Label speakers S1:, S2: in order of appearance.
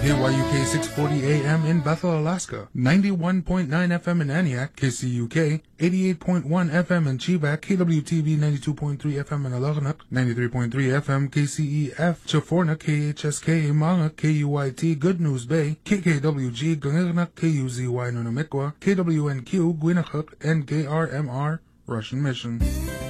S1: KYUK 640 AM in Bethel, Alaska, 91.9 FM in Antioch, KCUK, 88.1 FM in Chibak, KWTV 92.3 FM in Alagnak, 93.3 FM KCEF, Chaforna, KHSK, Imanga, KUIT, Good News Bay, KKWG, Glingagnak, KUZY, Nunamikwa, KWNQ, Gwinnett, and KRMR, Russian Mission.